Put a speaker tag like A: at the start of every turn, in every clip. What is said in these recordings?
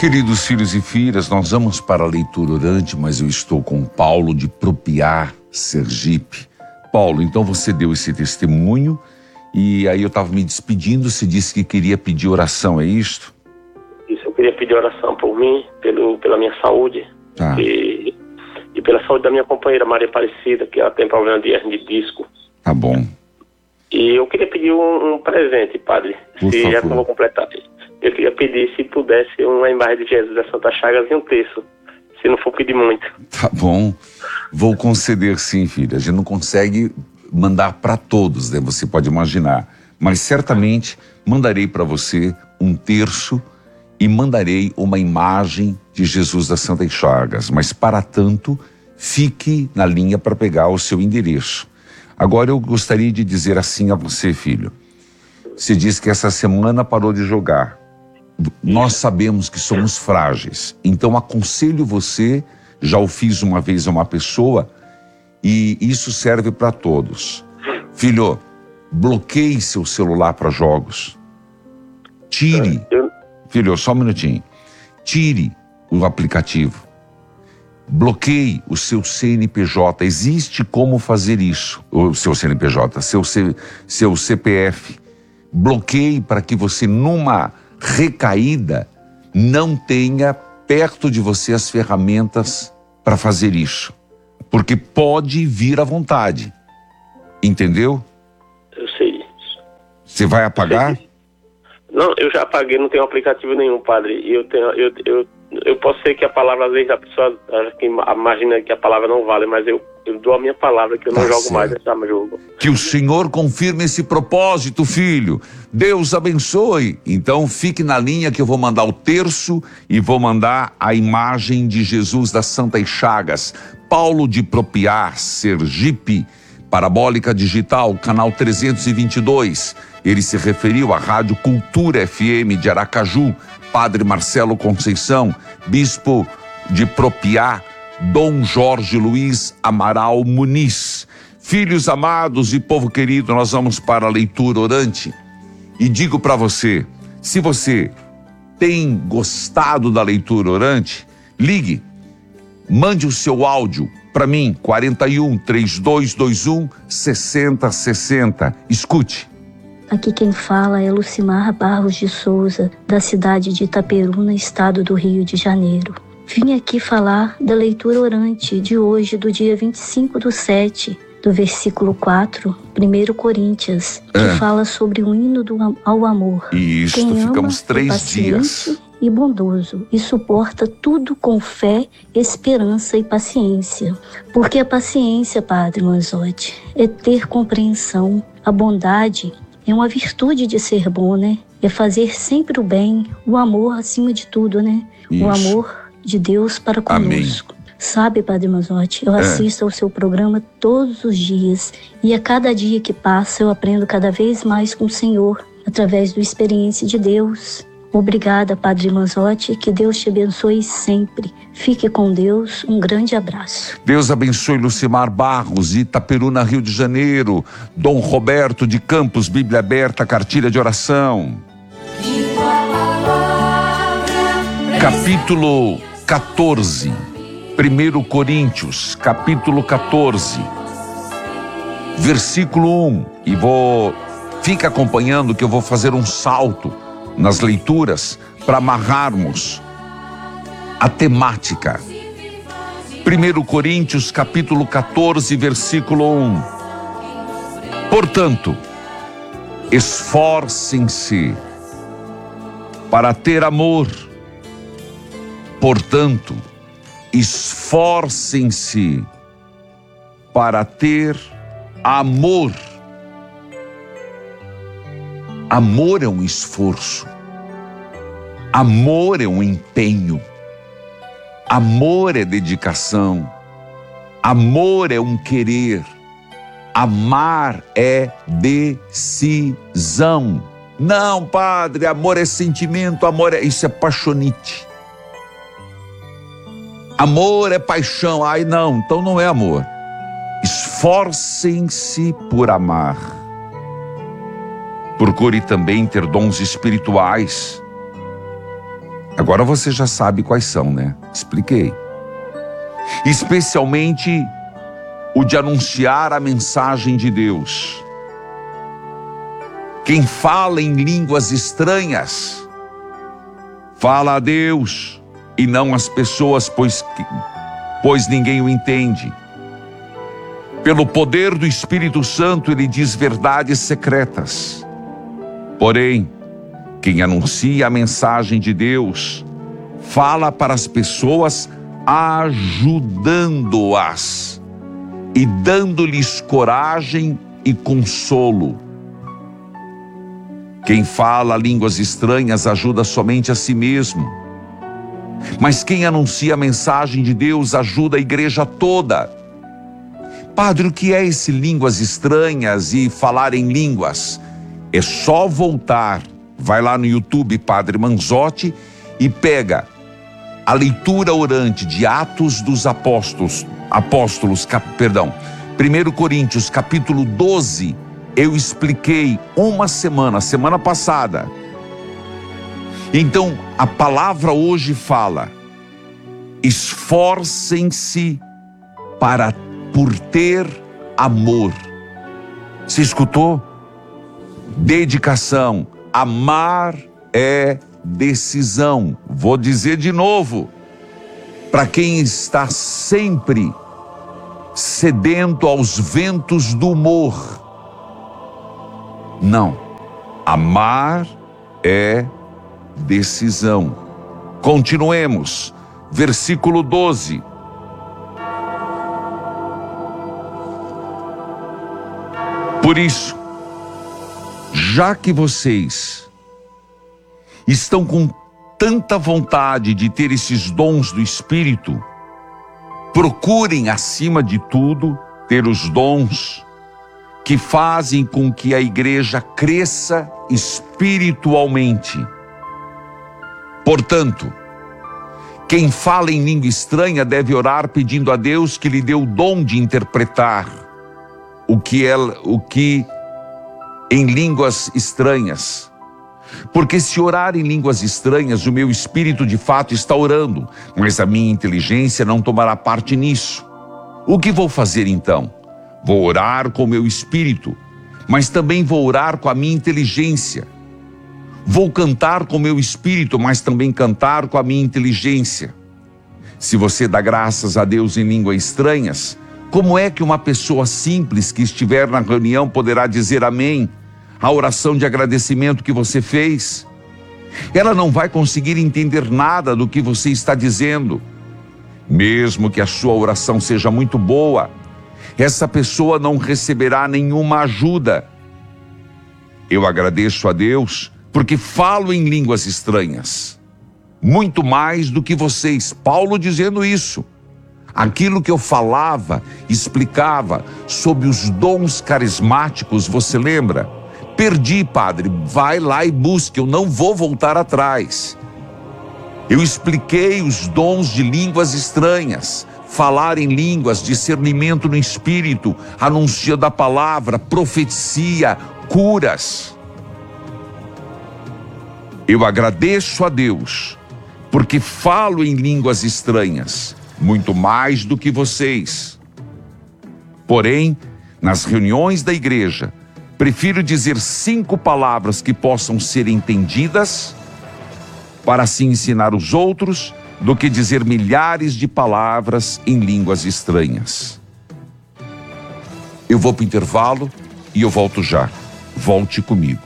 A: Queridos filhos e filhas, nós vamos para a leitura orante, mas eu estou com Paulo de Propiar, Sergipe. Paulo, então você deu esse testemunho e aí eu estava me despedindo, você disse que queria pedir oração, é isto?
B: Isso, eu queria pedir oração por mim, pela minha saúde e pela saúde da minha companheira Maria Aparecida, que ela tem problema de hernia de disco.
A: Tá bom.
B: E eu queria pedir um presente, padre,
A: Por
B: se
A: favor.
B: já que eu vou completar. Eu queria pedir, se pudesse, uma imagem de Jesus da Santa Chagas e um terço, se não for pedir muito.
A: Tá bom. Vou conceder sim, filha. A gente não consegue mandar para todos, né? Você pode imaginar. Mas certamente mandarei para você um terço e mandarei uma imagem de Jesus das Santas Chagas. Mas para tanto, fique na linha para pegar o seu endereço. Agora eu gostaria de dizer assim a você, filho. Você disse que essa semana parou de jogar. Nós sabemos que somos frágeis, então aconselho você, já o fiz uma vez a uma pessoa, e isso serve para todos. Filho, bloqueie seu celular para jogos. Tire, filho, só um minutinho. Tire o aplicativo. Bloqueie o seu CNPJ. Existe como fazer isso. O seu CNPJ, seu CPF. Bloqueie para que você, numa recaída, não tenha perto de você as ferramentas para fazer isso. Porque pode vir à vontade. Entendeu?
B: Eu sei isso.
A: Você vai apagar?
B: Não, eu já apaguei, não tenho aplicativo nenhum, padre. E eu posso ser que a palavra, às vezes, a pessoa imagina que a palavra não vale, mas eu dou a minha palavra que eu não jogo mais esse jogo.
A: Que o Senhor confirme esse propósito, filho. Deus abençoe. Então fique na linha que eu vou mandar o terço e vou mandar a imagem de Jesus das Santas Chagas. Paulo de Propiar, Sergipe, Parabólica Digital, canal 322. Ele se referiu à Rádio Cultura FM de Aracaju, Padre Marcelo Conceição, Bispo de Propiar, Dom Jorge Luiz Amaral Muniz. Filhos amados e povo querido, nós vamos para a leitura orante. E digo para você, se você tem gostado da leitura orante, ligue, mande o seu áudio para mim, 41 3221 6060. Escute.
C: Aqui quem fala é Lucimar Barros de Souza, da cidade de Itaperuna, estado do Rio de Janeiro. Vim aqui falar da leitura orante de hoje, do dia 25/7, do versículo 4, 1 Coríntios, que fala sobre o hino ao amor.
A: Isso,
C: Quem
A: ficamos
C: ama
A: 3 dias.
C: Paciente e bondoso, e suporta tudo com fé, esperança e paciência. Porque a paciência, Padre Manzotti, é ter compreensão. A bondade é uma virtude de ser bom, né? É fazer sempre o bem, o amor acima de tudo, né?
A: Isso.
C: O amor de Deus para conosco. Amém. Sabe, Padre Manzotti, eu assisto ao seu programa todos os dias, e a cada dia que passa eu aprendo cada vez mais com o Senhor, através da experiência de Deus. Obrigada, Padre Manzotti, que Deus te abençoe sempre. Fique com Deus, um grande abraço.
A: Deus abençoe Lucimar Barros, Itaperuna, Rio de Janeiro. Dom Roberto de Campos, Bíblia Aberta, Cartilha de Oração. Capítulo 14, 1 Coríntios, capítulo 14, versículo 1. E fica acompanhando que eu vou fazer um salto nas leituras para amarrarmos a temática. 1 Coríntios, capítulo 14, versículo 1. Portanto, esforcem-se para ter amor. Portanto, esforcem-se para ter amor. Amor é um esforço. Amor é um empenho. Amor é dedicação. Amor é um querer. Amar é decisão. Não, padre, amor é sentimento, isso é paixonite. Amor é paixão. Ai, não, então não é amor. Esforcem-se por amar. Procure também ter dons espirituais. Agora você já sabe quais são, né? Expliquei. Especialmente o de anunciar a mensagem de Deus. Quem fala em línguas estranhas, fala a Deus e não às pessoas, pois ninguém o entende. Pelo poder do Espírito Santo, ele diz verdades secretas. Porém, quem anuncia a mensagem de Deus, fala para as pessoas ajudando-as e dando-lhes coragem e consolo. Quem fala línguas estranhas ajuda somente a si mesmo. Mas quem anuncia a mensagem de Deus ajuda a igreja toda. Padre, o que é esse línguas estranhas e falar em línguas? É só voltar, vai lá no YouTube, Padre Manzotti, e pega a leitura orante de Atos dos Apóstolos, 1 Coríntios, capítulo 12, eu expliquei semana passada. Então, a palavra hoje fala: esforcem-se por ter amor. Você escutou? Dedicação. Amar é decisão. Vou dizer de novo, para quem está sempre sedento aos ventos do humor. Não. Amar é decisão. Continuemos. Versículo 12. Por isso, já que vocês estão com tanta vontade de ter esses dons do Espírito, procurem, acima de tudo, ter os dons que fazem com que a igreja cresça espiritualmente. Portanto, quem fala em língua estranha deve orar pedindo a Deus que lhe dê o dom de interpretar o que em línguas estranhas. Porque se orar em línguas estranhas, o meu espírito de fato está orando, mas a minha inteligência não tomará parte nisso. O que vou fazer então? Vou orar com o meu espírito, mas também vou orar com a minha inteligência. Vou cantar com o meu espírito, mas também cantar com a minha inteligência. Se você dá graças a Deus em línguas estranhas, como é que uma pessoa simples que estiver na reunião poderá dizer amém à oração de agradecimento que você fez? Ela não vai conseguir entender nada do que você está dizendo. Mesmo que a sua oração seja muito boa, essa pessoa não receberá nenhuma ajuda. Eu agradeço a Deus porque falo em línguas estranhas, muito mais do que vocês. Paulo dizendo isso. Aquilo que eu falava, explicava sobre os dons carismáticos, você lembra? Perdi, padre, vai lá e busque, eu não vou voltar atrás. Eu expliquei os dons de línguas estranhas, falar em línguas, discernimento no espírito, anúncio da palavra, profecia, curas. Eu agradeço a Deus, porque falo em línguas estranhas, muito mais do que vocês. Porém, nas reuniões da igreja, prefiro dizer 5 palavras que possam ser entendidas, para assim ensinar os outros, do que dizer milhares de palavras em línguas estranhas. Eu vou para o intervalo e eu volto já. Volte comigo.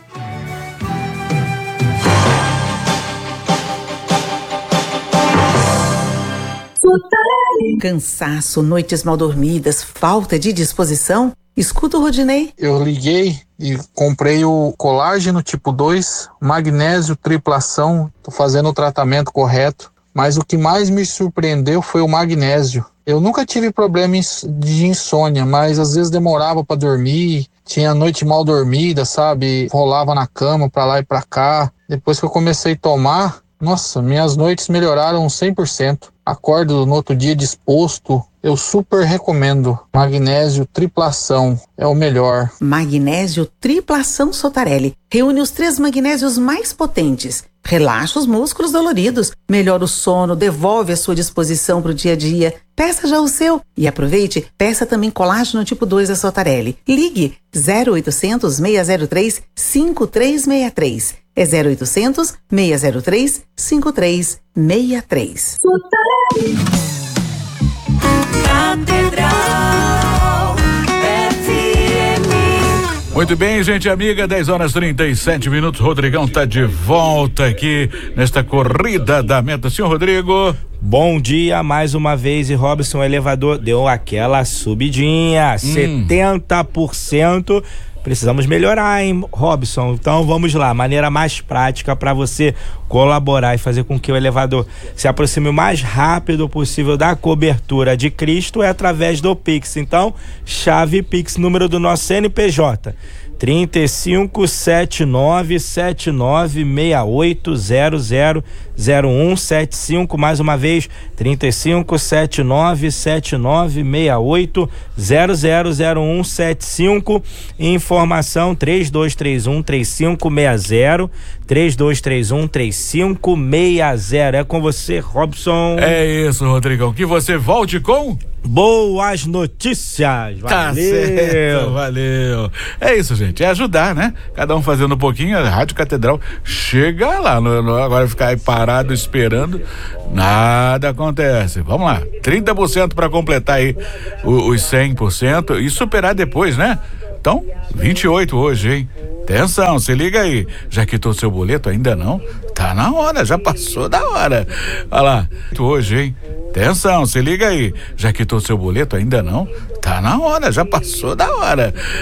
D: Cansaço, noites mal dormidas, falta de disposição? Escuta o Rodinei.
E: Eu liguei e comprei o colágeno tipo 2, magnésio triplação, tô fazendo o tratamento correto, mas o que mais me surpreendeu foi o magnésio. Eu nunca tive problema de insônia, mas às vezes demorava para dormir, tinha noite mal dormida, sabe? Rolava na cama para lá e para cá. Depois que eu comecei a tomar, nossa, minhas noites melhoraram 100%. Acordo no outro dia disposto, Eu super recomendo. Magnésio triplação é o melhor.
D: Magnésio triplação Sotarelli reúne os 3 magnésios mais potentes. Relaxa os músculos doloridos, melhora o sono, devolve a sua disposição para o dia a dia. Peça já o seu e aproveite, peça também colágeno tipo 2 da Sotarelli. Ligue 0800 603 5363. É 0800 603 5363.
F: Catedral FM.
G: Muito bem, gente amiga, 10h37. Rodrigão tá de volta aqui nesta corrida da meta. Senhor Rodrigo.
H: Bom dia mais uma vez, e Robson, o elevador deu aquela subidinha, 70%. Precisamos melhorar, hein, Robson? Então vamos lá, maneira mais prática para você colaborar e fazer com que o elevador se aproxime o mais rápido possível da cobertura de Cristo é através do Pix. Então, chave Pix, número do nosso CNPJ 35797968000175, mais uma vez 35797968000175. Informação 3231-3560, 3231-3560. É com você, Robson.
G: É isso, Rodrigão, que você volte com
H: boas notícias. Valeu.
G: Tá certo, valeu. É isso, gente, é ajudar, né? Cada um fazendo um pouquinho, a Rádio Catedral chega lá, agora ficar aí parado esperando, nada acontece. Vamos lá, 30% para completar aí os 100% e superar depois, né? Então, 28 hoje, hein? Atenção, se liga aí. Já quitou seu boleto? Ainda não? Tá na hora, já passou da hora. Olha lá, hoje, hein? Atenção, se liga aí. Já quitou seu boleto? Ainda não? Tá na hora, já passou da hora.